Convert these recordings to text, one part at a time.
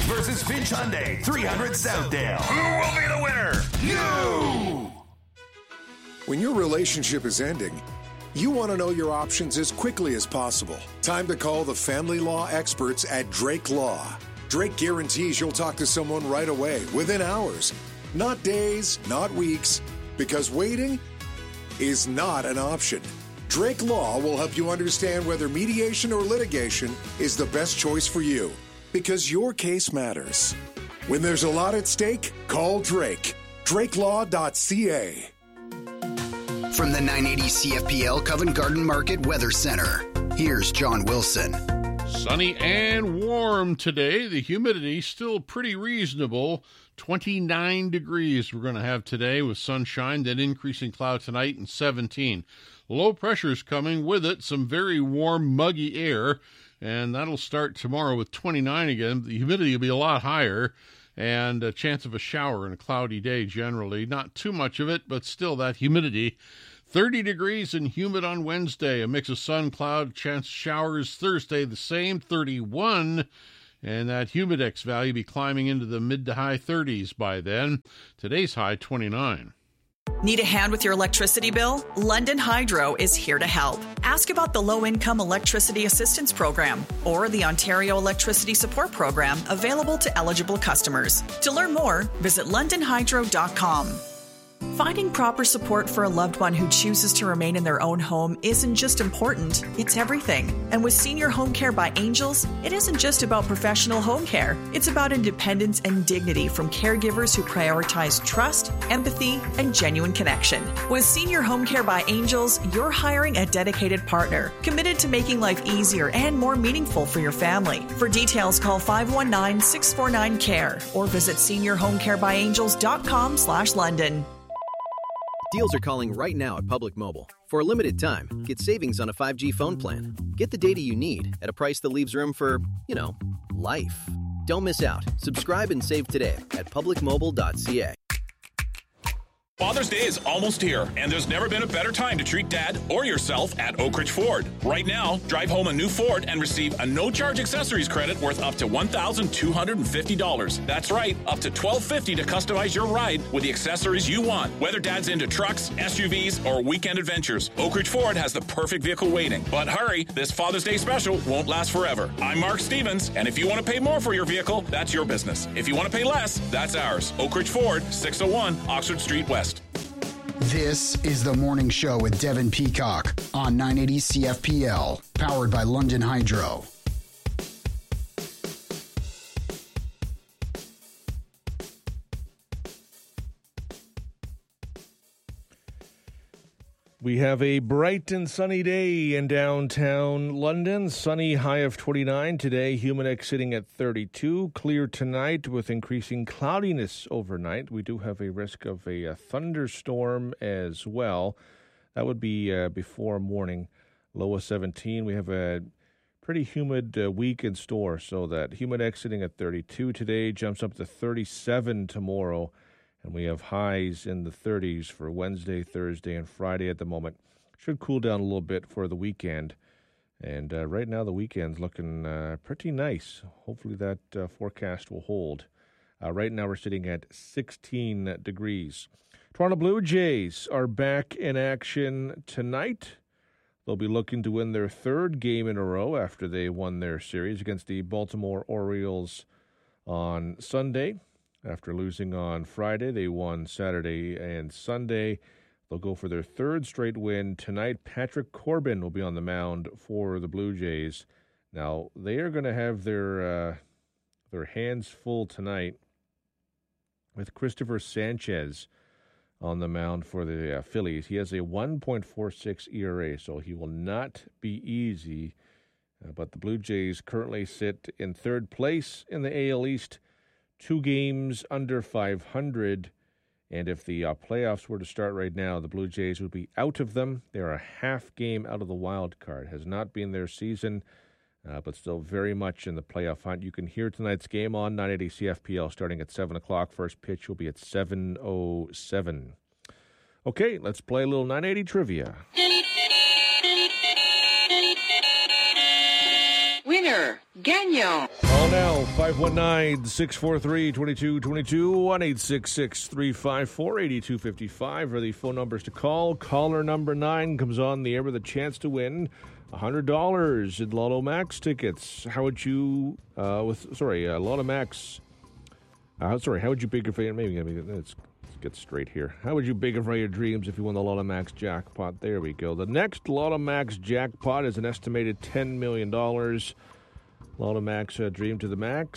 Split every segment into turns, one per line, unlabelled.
versus Finch Hyundai, 300 Southdale. Who will be the winner? You!
When your relationship is ending, you want to know your options as quickly as possible. Time to call the family law experts at Drake Law. Drake guarantees you'll talk to someone right away, within hours. Not days, not weeks, because waiting is not an option. Drake Law will help you understand whether mediation or litigation is the best choice for you, because your case matters. When there's a lot at stake, call Drake. DrakeLaw.ca.
From the 980 CFPL Covent Garden Market Weather Center, here's John Wilson.
Sunny and warm today. The humidity still pretty reasonable. 29 degrees we're going to have today with sunshine, then increasing cloud tonight and 17. Low pressure's coming with it, some very warm, muggy air, and that'll start tomorrow with 29 again. The humidity will be a lot higher, and a chance of a shower in a cloudy day generally. Not too much of it, but still that humidity. 30 degrees and humid on Wednesday, a mix of sun, cloud, chance of showers. Thursday, the same, 31, and that humidex value be climbing into the mid to high 30s by then. Today's high, 29.
Need a hand with your electricity bill? London Hydro is here to help. Ask about the Low-Income Electricity Assistance Program or the Ontario Electricity Support Program available to eligible customers. To learn more, visit londonhydro.com. Finding proper support for a loved one who chooses to remain in their own home isn't just important, it's everything. And with Senior Home Care by Angels, it isn't just about professional home care. It's about independence and dignity from caregivers who prioritize trust, empathy, and genuine connection. With Senior Home Care by Angels, you're hiring a dedicated partner, committed to making life easier and more meaningful for your family. For details, call 519-649-CARE or visit seniorhomecarebyangels.com/London.
Deals are calling right now at Public Mobile. For a limited time, get savings on a 5G phone plan. Get the data you need at a price that leaves room for, life. Don't miss out. Subscribe and save today at publicmobile.ca.
Father's Day is almost here, and there's never been a better time to treat Dad or yourself at Oak Ridge Ford. Right now, drive home a new Ford and receive a no-charge accessories credit worth up to $1,250. That's right, up to $1,250 to customize your ride with the accessories you want. Whether Dad's into trucks, SUVs, or weekend adventures, Oak Ridge Ford has the perfect vehicle waiting. But hurry, this Father's Day special won't last forever. I'm Mark Stevens, and if you want to pay more for your vehicle, that's your business. If you want to pay less, that's ours. Oak Ridge Ford, 601 Oxford Street West.
This is the morning show with Devin Peacock on 980 CFPL, powered by London Hydro.
We have a bright and sunny day in downtown London. Sunny, high of 29 today. Humidex sitting at 32. Clear tonight with increasing cloudiness overnight. We do have a risk of a thunderstorm as well. That would be before morning. Low of 17. We have a pretty humid week in store, so that Humidex sitting at 32 today, jumps up to 37 tomorrow. And we have highs in the 30s for Wednesday, Thursday, and Friday at the moment. Should cool down a little bit for the weekend. And right now the weekend's looking pretty nice. Hopefully that forecast will hold. Right now we're sitting at 16 degrees. Toronto Blue Jays are back in action tonight. They'll be looking to win their third game in a row after they won their series against the Baltimore Orioles on Sunday. After losing on Friday, they won Saturday and Sunday. They'll go for their third straight win tonight. Patrick Corbin will be on the mound for the Blue Jays. Now, they are going to have their hands full tonight with Christopher Sanchez on the mound for the Phillies. He has a 1.46 ERA, so he will not be easy. But the Blue Jays currently sit in third place in the AL East, 2 games under 500, and if the playoffs were to start right now, the Blue Jays would be out of them. They're a half game out of the wild card. Has not been their season, but still very much in the playoff hunt. You can hear tonight's game on 980 CFPL starting at 7 o'clock. First pitch will be at 7:07. Okay, let's play a little
We
980 trivia.
Winner, Gagnon.
Call now, 519-643-2222, 1-866-354-8255 are the phone numbers to call. Caller number 9 comes on the air with a chance to win $100 in Lotto Max tickets. How would you, Lotto Max, how would you bigger for your, let's get straight here. How would you bigger for your dreams if you won the Lotto Max jackpot? There we go. The next Lotto Max jackpot is an estimated $10 million. Lotto Max dream to the max.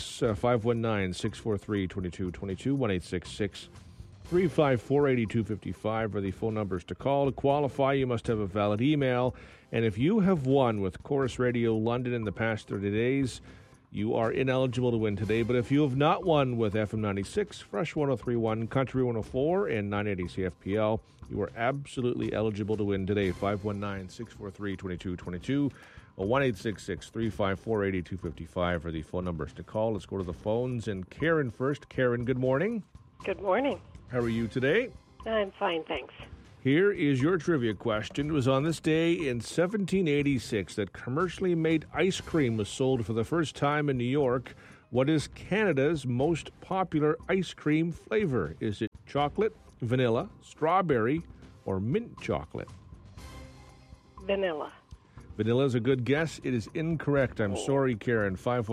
519-643-2222, 1-866-354-8255 are the phone numbers to call. To qualify, you must have a valid email. And if you have won with Chorus Radio London in the past 30 days, you are ineligible to win today. But if you have not won with FM 96, Fresh 103.1, Country 104, and 980 CFPL, you are absolutely eligible to win today. 519-643-2222, or 1-866-354-8255 are the phone numbers to call. Let's go to the phones. And Karen first. Karen, good morning.
Good morning.
How are you today?
I'm fine, thanks.
Here is your trivia question. It was on this day in 1786 that commercially made ice cream was sold for the first time in New York. What is Canada's most popular ice cream flavor? Is it chocolate, vanilla, strawberry, or mint chocolate?
Vanilla.
Vanilla is a good guess. It is incorrect. I'm sorry, Karen.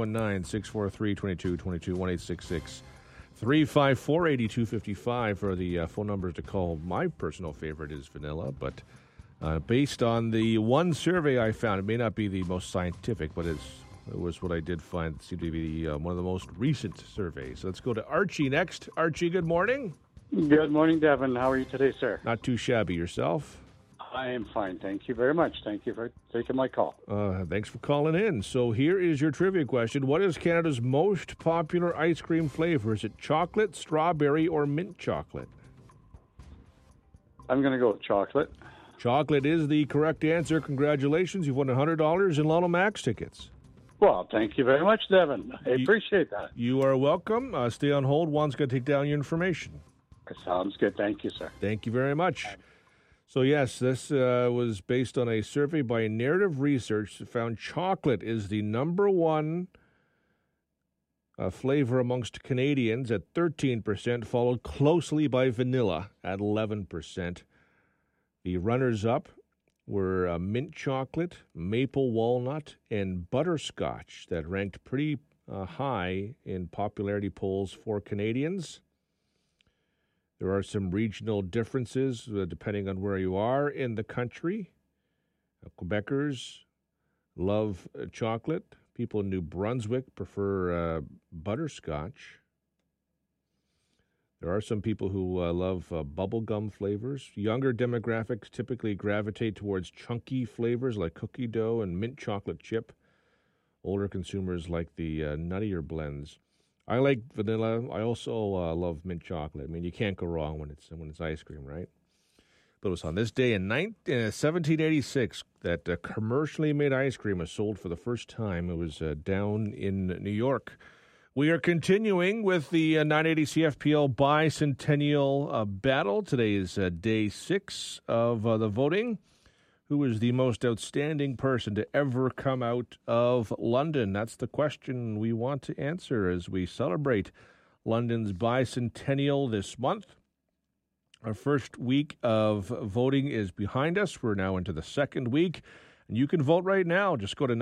519-643-2222, 1-866-354-8255 are the phone numbers to call. My personal favorite is vanilla, but based on the one survey I found, it may not be the most scientific, but it was what I did find. It seemed to be one of the most recent surveys. So let's go to Archie next. Archie, good morning.
Good morning, Devin. How are you today, sir?
Not too shabby. Yourself?
I am fine. Thank you very much. Thank you for taking my call.
Thanks for calling in. So here is your trivia question. What is Canada's most popular ice cream flavor? Is it chocolate, strawberry, or mint chocolate?
I'm going to go with chocolate.
Chocolate is the correct answer. Congratulations. You've won $100 in Lotto Max tickets.
Well, thank you very much, Devin. I appreciate that.
You are welcome. Stay on hold. Juan's going to take down your information.
Sounds good. Thank you, sir.
Thank you very much. So, yes, this was based on a survey by Narrative Research that found chocolate is the number one flavor amongst Canadians at 13%, followed closely by vanilla at 11%. The runners-up were mint chocolate, maple walnut, and butterscotch that ranked pretty high in popularity polls for Canadians. There are some regional differences depending on where you are in the country. Quebecers love chocolate. People in New Brunswick prefer butterscotch. There are some people who love bubblegum flavors. Younger demographics typically gravitate towards chunky flavors like cookie dough and mint chocolate chip. Older consumers like the nuttier blends. I like vanilla. I also love mint chocolate. I mean, you can't go wrong when it's ice cream, right? But it was on this day in 1786 that commercially made ice cream was sold for the first time. It was down in New York. We are continuing with the 980 CFPL Bicentennial Battle. Today is day 6 of the voting. Who is the most outstanding person to ever come out of London? That's the question we want to answer as we celebrate London's bicentennial this month. Our first week of voting is behind us. We're now into the second week, and you can vote right now. Just go to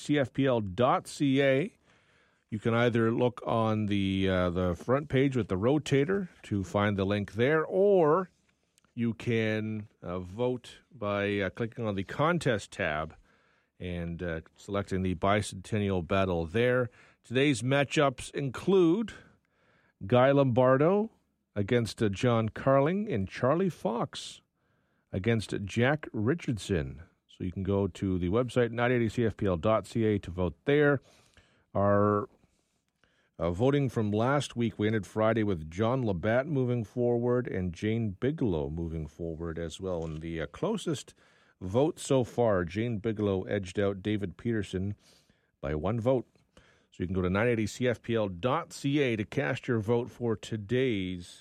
980cfpl.ca. You can either look on the front page with the rotator to find the link there, or you can vote by clicking on the contest tab and selecting the Bicentennial Battle there. Today's matchups include Guy Lombardo against John Carling and Charlie Fox against Jack Richardson. So you can go to the website 980cfpl.ca to vote there. Our voting from last week, we ended Friday with John Labatt moving forward and Jane Bigelow moving forward as well. And the closest vote so far, Jane Bigelow edged out David Peterson by 1 vote. So you can go to 980cfpl.ca to cast your vote for today's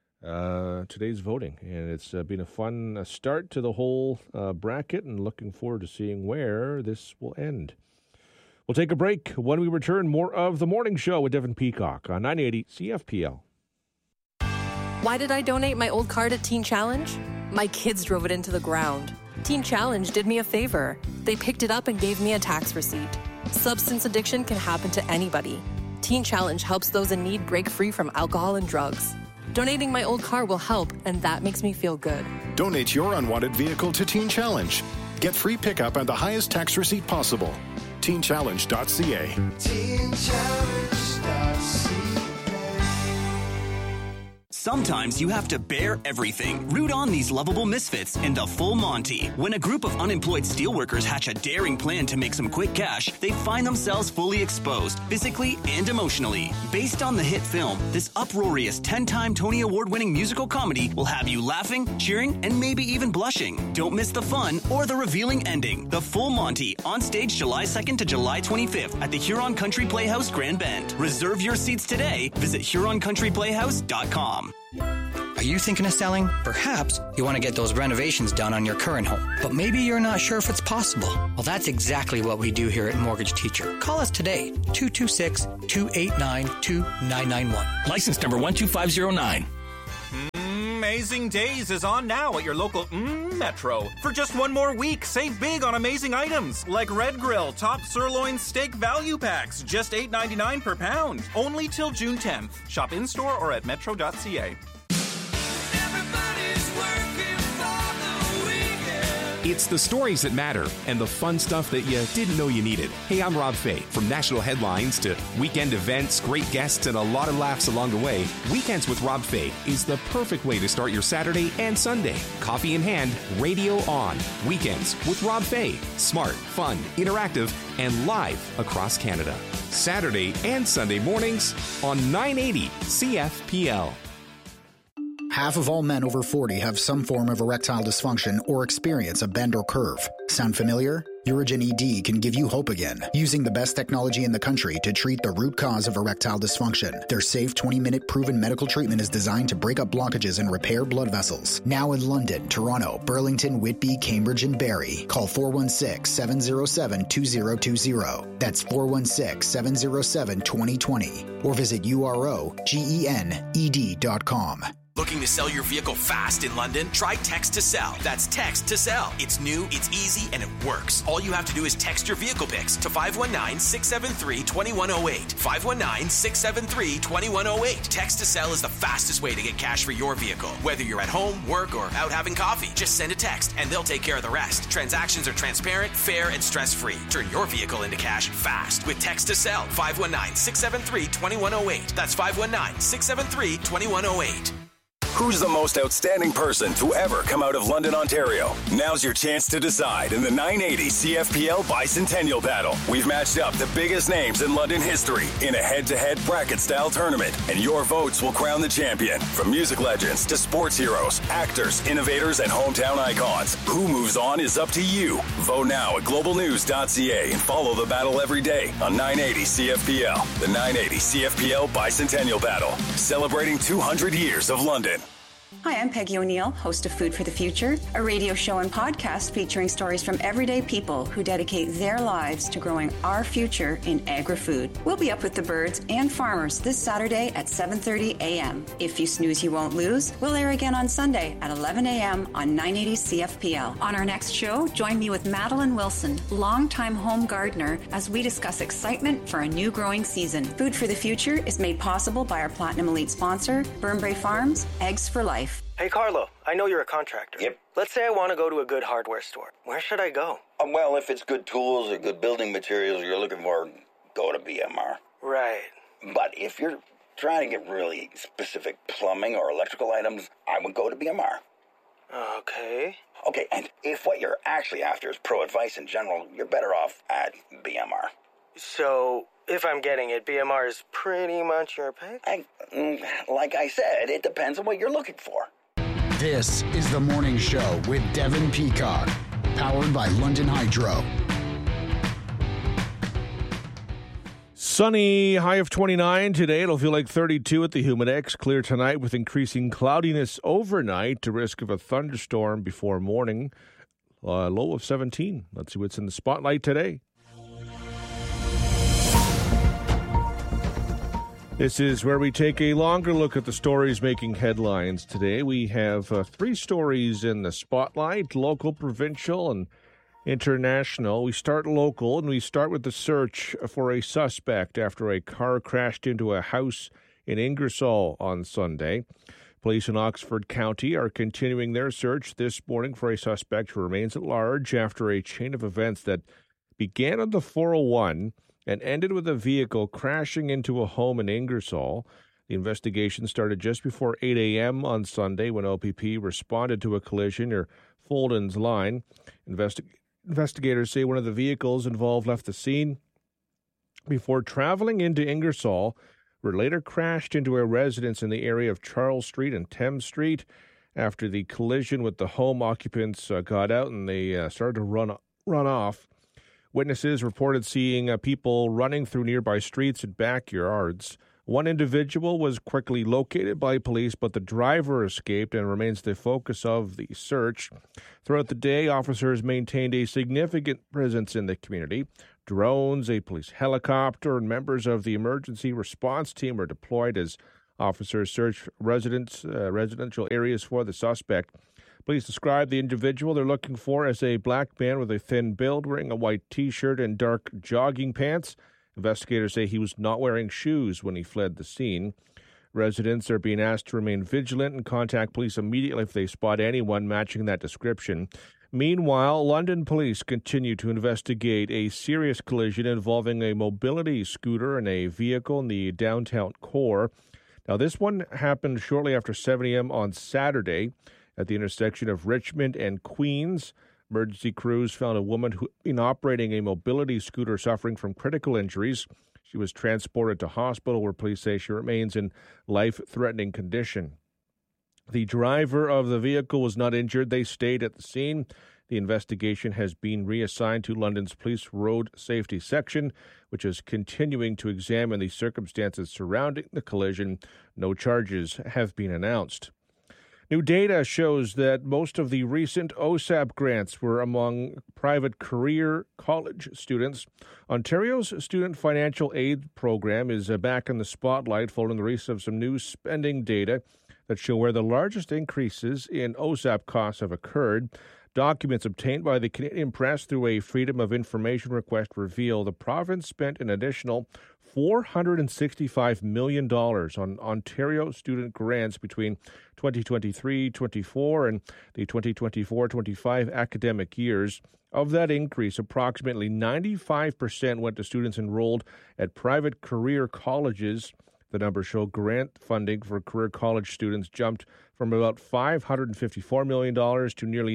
voting. And it's been a fun start to the whole bracket, and looking forward to seeing where this will end. We'll take a break. When we return, more of The Morning Show with Devin Peacock on 980 CFPL.
Why did I donate my old car to Teen Challenge? My kids drove it into the ground. Teen Challenge did me a favor. They picked it up and gave me a tax receipt. Substance addiction can happen to anybody. Teen Challenge helps those in need break free from alcohol and drugs. Donating my old car will help, and that makes me feel good.
Donate your unwanted vehicle to Teen Challenge. Get free pickup and the highest tax receipt possible. TeenChallenge.ca.
TeenChallenge.ca. Sometimes you have to bear everything. Root on these lovable misfits in the Full Monty. When a group of unemployed steelworkers hatch a daring plan to make some quick cash, they find themselves fully exposed, physically and emotionally. Based on the hit film, this uproarious 10-time Tony Award-winning musical comedy will have you laughing, cheering, and maybe even blushing. Don't miss the fun or the revealing ending. The Full Monty, on stage July 2nd to July 25th at the Huron Country Playhouse Grand Bend. Reserve your seats today. Visit HuronCountryPlayhouse.com.
Are you thinking of selling? Perhaps you want to get those renovations done on your current home, but maybe you're not sure if it's possible. Well, that's exactly what we do here at Mortgage Teacher. Call us today, 226-289-2991.
License number 12509.
Amazing Days is on now at your local Metro. For just one more week, save big on amazing items like Red Grill Top Sirloin Steak Value Packs, just $8.99 per pound. Only till June 10th. Shop in-store or at metro.ca.
It's the stories that matter and the fun stuff that you didn't know you needed. Hey, I'm Rob Fay. From national headlines to weekend events, great guests, and a lot of laughs along the way, Weekends with Rob Fay is the perfect way to start your Saturday and Sunday. Coffee in hand, radio on. Weekends with Rob Fay. Smart, fun, interactive, and live across Canada. Saturday and Sunday mornings on 980 CFPL.
Half of all men over 40 have some form of erectile dysfunction or experience a bend or curve. Sound familiar? Urigen ED can give you hope again, using the best technology in the country to treat the root cause of erectile dysfunction. Their safe 20-minute proven medical treatment is designed to break up blockages and repair blood vessels. Now in London, Toronto, Burlington, Whitby, Cambridge, and Barrie. Call 416-707-2020. That's 416-707-2020. Or visit UROGENED.com.
Looking to sell your vehicle fast in London? Try Text to Sell. That's Text to Sell. It's new, it's easy, and it works. All you have to do is text your vehicle pics to 519-673-2108. 519-673-2108. Text to Sell is the fastest way to get cash for your vehicle. Whether you're at home, work, or out having coffee, just send a text and they'll take care of the rest. Transactions are transparent, fair, and stress-free. Turn your vehicle into cash fast with Text to Sell. 519-673-2108. That's 519-673-2108.
Who's the most outstanding person to ever come out of London, Ontario? Now's your chance to decide in the 980 CFPL Bicentennial Battle. We've matched up the biggest names in London history in a head-to-head bracket-style tournament, and your votes will crown the champion. From music legends to sports heroes, actors, innovators, and hometown icons. Who moves on is up to you. Vote now at globalnews.ca and follow the battle every day on 980 CFPL. The 980 CFPL Bicentennial Battle, celebrating 200 years of London.
Hi, I'm Peggy O'Neill, host of Food for the Future, a radio show and podcast featuring stories from everyday people who dedicate their lives to growing our future in agri-food. We'll be up with the birds and farmers this Saturday at 7:30 a.m. If you snooze, you won't lose. We'll air again on Sunday at 11 a.m. on 980 CFPL. On our next show, join me with Madeline Wilson, longtime home gardener, as we discuss excitement for a new growing season. Food for the Future is made possible by our Platinum Elite sponsor, Burnbrae Farms, Eggs for Life.
Hey, Carlo, I know you're a contractor.
Yep.
Let's say I want to go to a good hardware store. Where should I go?
Well, if it's good tools or good building materials you're looking for, go to BMR.
Right.
But if you're trying to get really specific plumbing or electrical items, I would go to BMR.
Okay.
Okay, and if what you're actually after is pro advice in general, you're better off at BMR.
So, if I'm getting it, BMR is pretty much your pick?
Like I said, it depends on what you're looking for.
This is The Morning Show with Devin Peacock, powered by London Hydro.
Sunny, high of 29 today. It'll feel like 32 at the Humidex. Clear tonight with increasing cloudiness overnight to risk of a thunderstorm before morning. Low of 17. Let's see what's in the spotlight today. This is where we take a longer look at the stories making headlines today. We have 3 stories in the spotlight: local, provincial, and international. We start local, and we start with the search for a suspect after a car crashed into a house in Ingersoll on Sunday. Police in Oxford County are continuing their search this morning for a suspect who remains at large after a chain of events that began on the 401 and ended with a vehicle crashing into a home in Ingersoll. The investigation started just before 8 a.m. on Sunday when OPP responded to a collision near Fulden's Line. Investigators say one of the vehicles involved left the scene before traveling into Ingersoll, where later crashed into a residence in the area of Charles Street and Thames Street. After the collision with the home, occupants got out and they started to run off. Witnesses reported seeing people running through nearby streets and backyards. One individual was quickly located by police, but the driver escaped and remains the focus of the search. Throughout the day, officers maintained a significant presence in the community. Drones, a police helicopter, and members of the emergency response team were deployed as officers searched residential areas for the suspect. Police described the individual they're looking for as a black man with a thin build, wearing a white T-shirt and dark jogging pants. Investigators say he was not wearing shoes when he fled the scene. Residents are being asked to remain vigilant and contact police immediately if they spot anyone matching that description. Meanwhile, London police continue to investigate a serious collision involving a mobility scooter and a vehicle in the downtown core. Now, this one happened shortly after 7 a.m. on Saturday at the intersection of Richmond and Queens. Emergency crews found a woman who had been operating a mobility scooter suffering from critical injuries. She was transported to hospital where police say she remains in life-threatening condition. The driver of the vehicle was not injured. They stayed at the scene. The investigation has been reassigned to London's Police Road Safety Section, which is continuing to examine the circumstances surrounding the collision. No charges have been announced. New data shows that most of the recent OSAP grants were among private career college students. Ontario's Student Financial Aid Program is back in the spotlight following the release of some new spending data that show where the largest increases in OSAP costs have occurred. Documents obtained by the Canadian Press through a Freedom of Information request reveal the province spent an additional $465 million on Ontario student grants between 2023-24 and the 2024-25 academic years. Of that increase, approximately 95% went to students enrolled at private career colleges. The numbers show grant funding for career college students jumped from about $554 million to nearly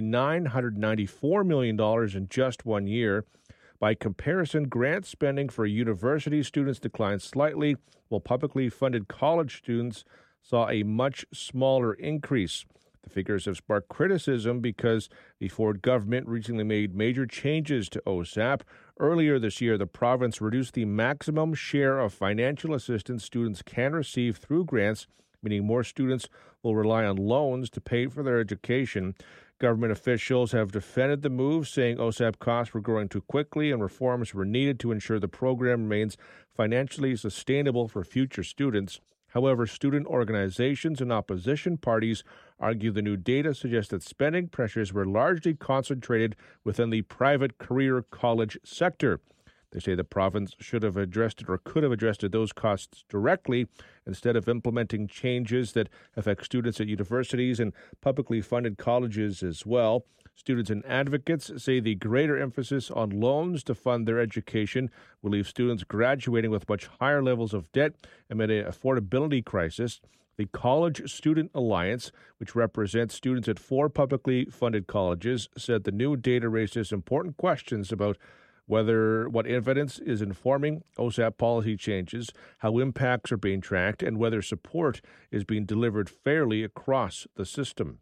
$994 million in just 1 year. By comparison, grant spending for university students declined slightly, while publicly funded college students saw a much smaller increase. The figures have sparked criticism because the Ford government recently made major changes to OSAP. Earlier this year, the province reduced the maximum share of financial assistance students can receive through grants, meaning more students will rely on loans to pay for their education. Government officials have defended the move, saying OSAP costs were growing too quickly and reforms were needed to ensure the program remains financially sustainable for future students. However, student organizations and opposition parties argue the new data suggests that spending pressures were largely concentrated within the private career college sector. They say the province should have addressed or could have addressed those costs directly instead of implementing changes that affect students at universities and publicly funded colleges as well. Students and advocates say the greater emphasis on loans to fund their education will leave students graduating with much higher levels of debt amid an affordability crisis. The College Student Alliance, which represents students at 4 publicly funded colleges, said the new data raises important questions about what evidence is informing OSAP policy changes, how impacts are being tracked, and whether support is being delivered fairly across the system.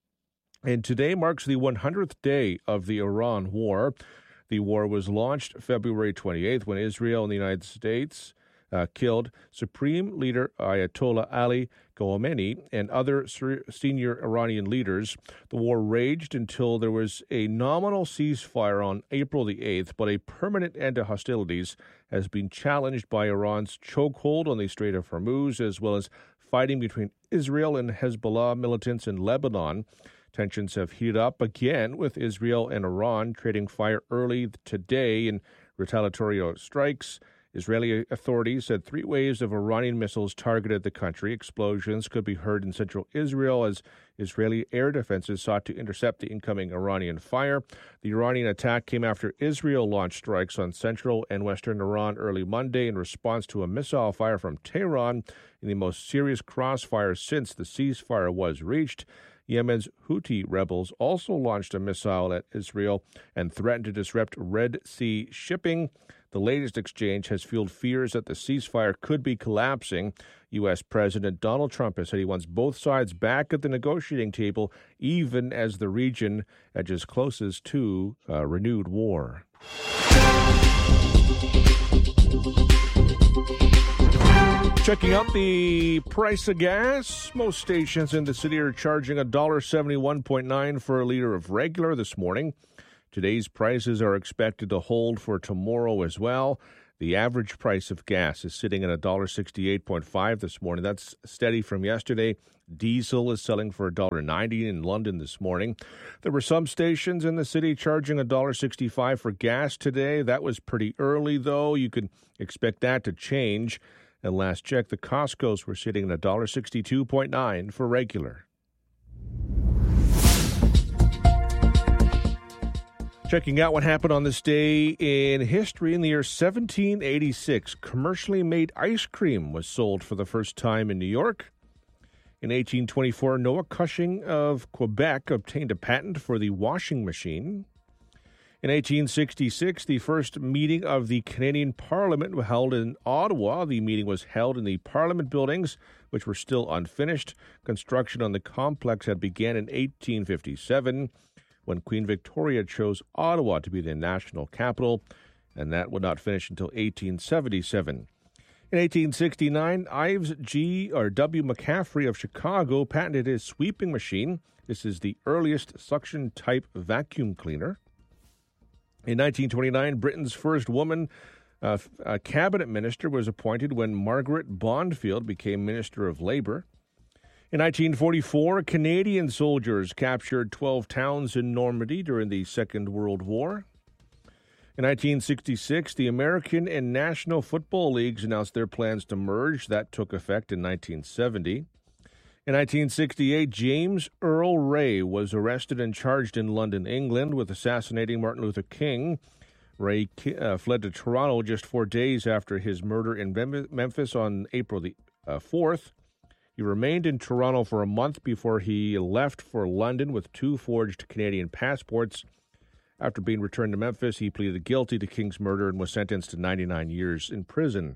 And today marks the 100th day of the Iran war. The war was launched February 28th when Israel and the United States killed Supreme Leader Ayatollah Ali Khamenei and other senior Iranian leaders. The war raged until there was a nominal ceasefire on April the 8th, but a permanent end to hostilities has been challenged by Iran's chokehold on the Strait of Hormuz, as well as fighting between Israel and Hezbollah militants in Lebanon. Tensions have heated up again, with Israel and Iran trading fire early today in retaliatory strikes. Israeli authorities said 3 waves of Iranian missiles targeted the country. Explosions could be heard in central Israel as Israeli air defenses sought to intercept the incoming Iranian fire. The Iranian attack came after Israel launched strikes on central and western Iran early Monday in response to a missile fire from Tehran in the most serious crossfire since the ceasefire was reached. Yemen's Houthi rebels also launched a missile at Israel and threatened to disrupt Red Sea shipping. The latest exchange has fueled fears that the ceasefire could be collapsing. U.S. President Donald Trump has said he wants both sides back at the negotiating table, even as the region edges closest to renewed war. Checking out the price of gas. Most stations in the city are charging $1.71.9 for a liter of regular this morning. Today's prices are expected to hold for tomorrow as well. The average price of gas is sitting at $1.68.5 this morning. That's steady from yesterday. Diesel is selling for $1.90 in London this morning. There were some stations in the city charging $1.65 for gas today. That was pretty early, though. You can expect that to change. And last check, the Costco's were sitting at $1.62.9 for regular. Checking out what happened on this day in history. In the year 1786, commercially made ice cream was sold for the first time in New York. In 1824, Noah Cushing of Quebec obtained a patent for the washing machine. In 1866, the first meeting of the Canadian Parliament was held in Ottawa. The meeting was held in the Parliament buildings, which were still unfinished. Construction on the complex had begun in 1857. When Queen Victoria chose Ottawa to be the national capital, and that would not finish until 1877. In 1869, Ives W. McCaffrey of Chicago patented his sweeping machine. This is the earliest suction-type vacuum cleaner. In 1929, Britain's first woman cabinet minister was appointed when Margaret Bondfield became Minister of Labour. In 1944, Canadian soldiers captured 12 towns in Normandy during the Second World War. In 1966, the American and National Football Leagues announced their plans to merge. That took effect in 1970. In 1968, James Earl Ray was arrested and charged in London, England, with assassinating Martin Luther King. Ray fled to Toronto just 4 days after his murder in Memphis on April the 4th. He remained in Toronto for a month before he left for London with 2 forged Canadian passports. After being returned to Memphis, he pleaded guilty to King's murder and was sentenced to 99 years in prison.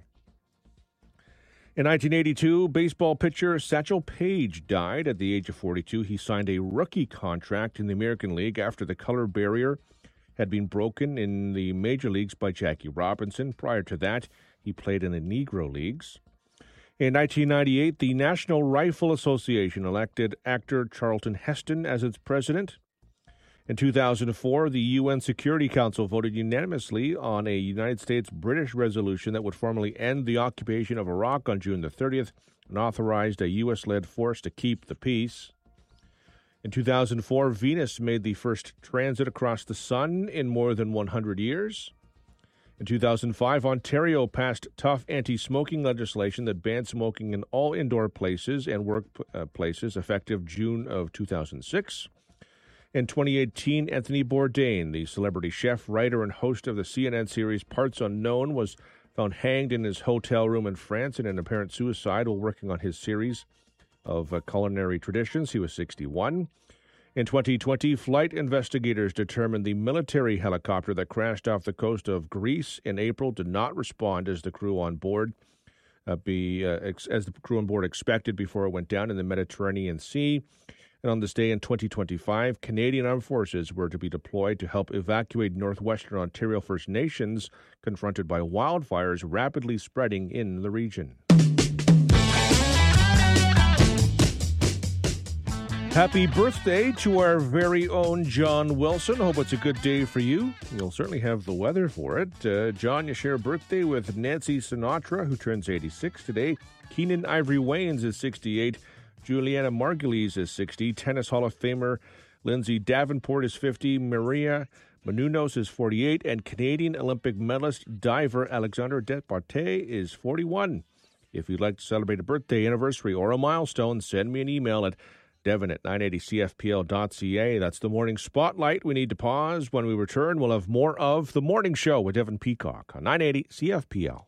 In 1982, baseball pitcher Satchel Paige died at the age of 42. He signed a rookie contract in the American League after the color barrier had been broken in the major leagues by Jackie Robinson. Prior to that, he played in the Negro Leagues. In 1998, the National Rifle Association elected actor Charlton Heston as its president. In 2004, the UN Security Council voted unanimously on a United States-British resolution that would formally end the occupation of Iraq on June the 30th and authorized a U.S.-led force to keep the peace. In 2004, Venus made the first transit across the sun in more than 100 years. In 2005, Ontario passed tough anti-smoking legislation that banned smoking in all indoor places and workplaces effective June of 2006. In 2018, Anthony Bourdain, the celebrity chef, writer, and host of the CNN series Parts Unknown, was found hanged in his hotel room in France in an apparent suicide while working on his series of culinary traditions. He was 61. In 2020, flight investigators determined the military helicopter that crashed off the coast of Greece in April did not respond as the crew on board expected before it went down in the Mediterranean Sea. And on this day in 2025, Canadian Armed Forces were to be deployed to help evacuate northwestern Ontario First Nations confronted by wildfires rapidly spreading in the region. Happy birthday to our very own John Wilson. Hope it's a good day for you. You'll certainly have the weather for it. John, you share a birthday with Nancy Sinatra, who turns 86 today. Keenan Ivory Wayans is 68. Juliana Margulies is 60. Tennis Hall of Famer Lindsay Davenport is 50. Maria Menounos is 48. And Canadian Olympic medalist diver Alexandre Despartie is 41. If you'd like to celebrate a birthday, anniversary, or a milestone, send me an email at devon@980cfpl.ca. That's the Morning Spotlight. We need to pause. When we return, we'll have more of The Morning Show with Devon Peacock on 980 CFPL.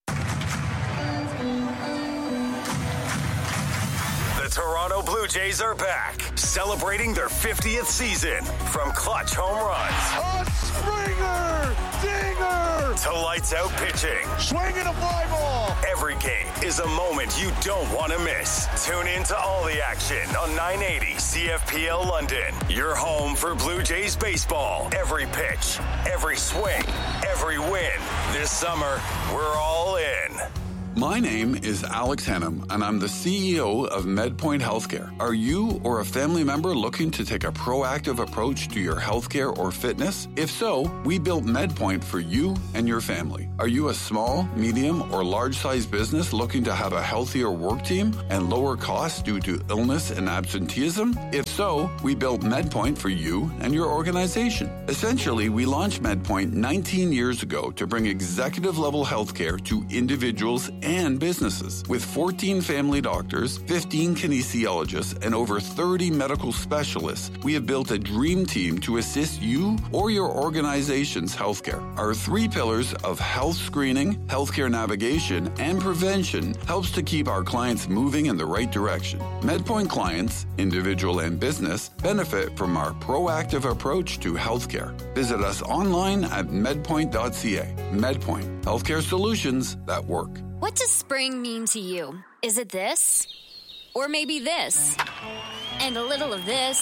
The Toronto Blue Jays are back, celebrating their 50th season. From clutch home runs,
a Springer, dinger,
to lights out pitching,
swinging a fly ball.
Every game is a moment you don't want to miss. Tune in to all the action on 980 CFPL London. Your home for Blue Jays baseball. Every pitch, every swing, every win. This summer, we're all in.
My name is Alex Hannum, and I'm the CEO of MedPoint Healthcare. Are you or a family member looking to take a proactive approach to your healthcare or fitness? If so, we built MedPoint for you and your family. Are you a small, medium, or large-sized business looking to have a healthier work team and lower costs due to illness and absenteeism? If so, we built MedPoint for you and your organization. Essentially, we launched MedPoint 19 years ago to bring executive-level healthcare to individuals and businesses. With 14 family doctors, 15 kinesiologists, and over 30 medical specialists, we have built a dream team to assist you or your organization's healthcare. Our 3 pillars of health screening, healthcare navigation, and prevention helps to keep our clients moving in the right direction. MedPoint clients, individual and business, benefit from our proactive approach to healthcare. Visit us online at medpoint.ca. MedPoint, healthcare solutions that work.
What does spring mean to you? Is it this? Or maybe this? And a little of this?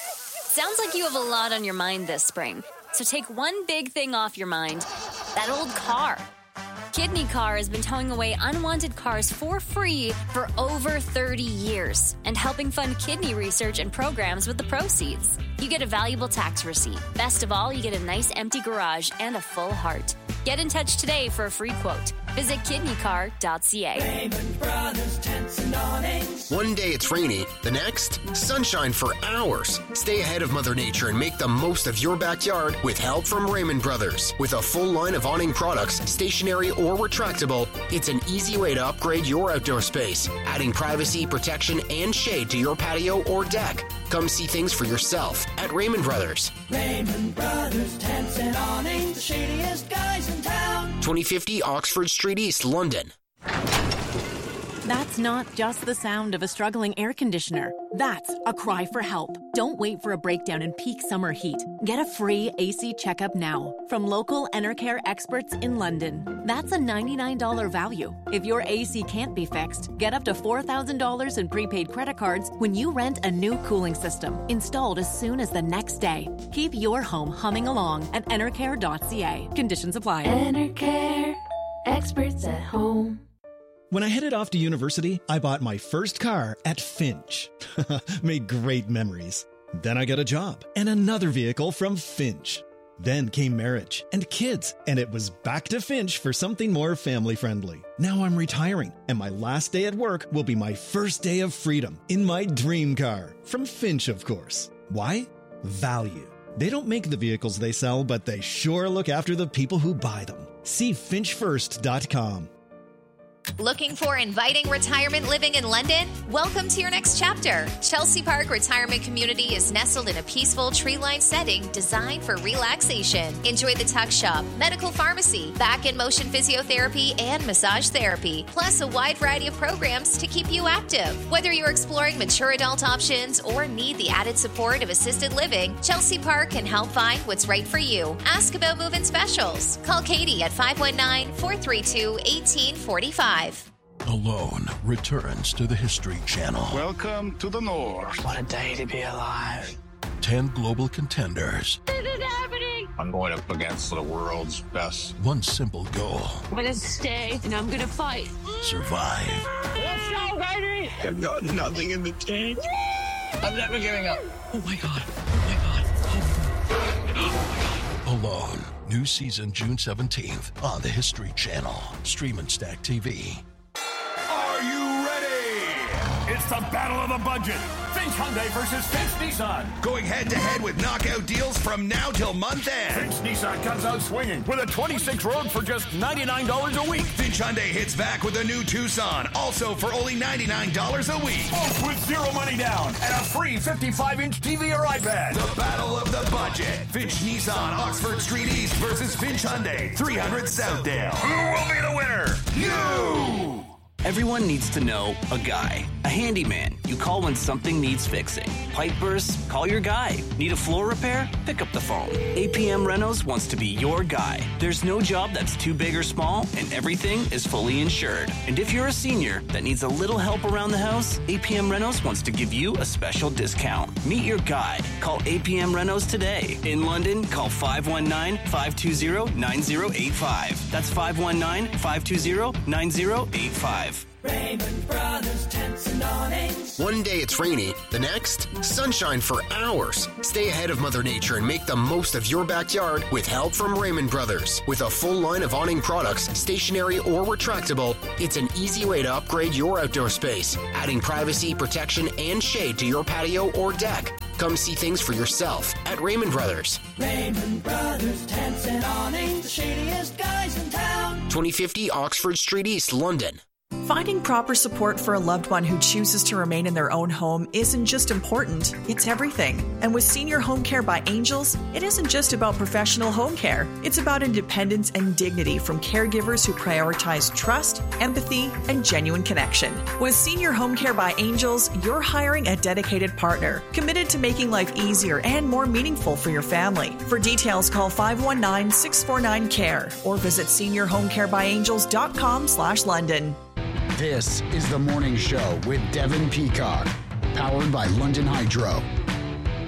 Sounds like you have a lot on your mind this spring. So take one big thing off your mind. That old car. Kidney Car has been towing away unwanted cars for free for over 30 years and helping fund kidney research and programs with the proceeds. You get a valuable tax receipt. Best of all, you get a nice empty garage and a full heart. Get in touch today for a free quote. Visit kidneycar.ca.
Raymond Brothers Tents and Awnings.
One day it's rainy, the next, sunshine for hours. Stay ahead of Mother Nature and make the most of your backyard with help from Raymond Brothers. With a full line of awning products, stationary or retractable, it's an easy way to upgrade your outdoor space, adding privacy, protection, and shade to your patio or deck. Come see things for yourself at Raymond Brothers.
Raymond Brothers Tents and Awnings, the shadiest guys in town.
2050 Oxford Street East, London.
That's not just the sound of a struggling air conditioner. That's a cry for help. Don't wait for a breakdown in peak summer heat. Get a free AC checkup now from local Enercare experts in London. That's a $99 value. If your AC can't be fixed, get up to $4,000 in prepaid credit cards when you rent a new cooling system, installed as soon as the next day. Keep your home humming along at enercare.ca. Conditions apply.
Enercare, experts at home.
When I headed off to university, I bought my first car at Finch. Made great memories. Then I got a job and another vehicle from Finch. Then came marriage and kids, and it was back to Finch for something more family-friendly. Now I'm retiring, and my last day at work will be my first day of freedom in my dream car. From Finch, of course. Why? Value. They don't make the vehicles they sell, but they sure look after the people who buy them. See finchfirst.com.
Looking for inviting retirement living in London? Welcome to your next chapter. Chelsea Park Retirement Community is nestled in a peaceful tree-lined setting designed for relaxation. Enjoy the tuck shop, medical pharmacy, back and motion physiotherapy, and massage therapy, plus a wide variety of programs to keep you active. Whether you're exploring mature adult options or need the added support of assisted living, Chelsea Park can help find what's right for you. Ask about move-in specials. Call Katie at 519-432-1845.
Alone returns to the History Channel.
Welcome to the North.
What a day to be alive.
10 global contenders.
This is happening.
I'm going up against the world's best.
One simple goal.
I'm going to stay and I'm going to fight.
Survive.
Let's go, baby.
I've got nothing in the tank.
I'm never giving up.
Oh my God. Oh my God. Oh my God. Alone. New season June 17th on the History Channel. Stream and Stack TV.
Are you ready? It's the battle of the budget. Finch Hyundai versus Finch Nissan.
Going head-to-head with knockout deals from now till month end.
Finch Nissan comes out swinging with a 26 Rogue for just $99 a week.
Finch Hyundai hits back with a new Tucson, also for only $99 a week.
Both with zero money down and a free 55-inch TV or iPad.
The battle of the budget. Finch Nissan, Oxford Street East versus Finch Hyundai, 300 Southdale.
Who will be the winner?
You!
Everyone needs to know a guy, a handyman. You call when something needs fixing. Pipe bursts? Call your guy. Need a floor repair? Pick up the phone. APM Renos wants to be your guy. There's no job that's too big or small, and everything is fully insured. And if you're a senior that needs a little help around the house, APM Renos wants to give you a special discount. Meet your guy. Call APM Renos today. In London, call 519-520-9085. That's 519-520-9085.
Raymond Brothers Tents and Awnings.
One day it's rainy, the next, sunshine for hours. Stay ahead of Mother Nature and make the most of your backyard with help from Raymond Brothers. With a full line of awning products, stationary or retractable, it's an easy way to upgrade your outdoor space, adding privacy, protection, and shade to your patio or deck. Come see things for yourself at Raymond Brothers.
Raymond Brothers Tents and Awnings, the shadiest guys in town.
2050 Oxford Street East, London.
Finding proper support for a loved one who chooses to remain in their own home isn't just important, it's everything. And with Senior Home Care by Angels, it isn't just about professional home care. It's about independence and dignity from caregivers who prioritize trust, empathy, and genuine connection. With Senior Home Care by Angels, you're hiring a dedicated partner, committed to making life easier and more meaningful for your family. For details, call 519-649-CARE or visit seniorhomecarebyangels.com/London.
This is The Morning Show with Devin Peacock, powered by London Hydro.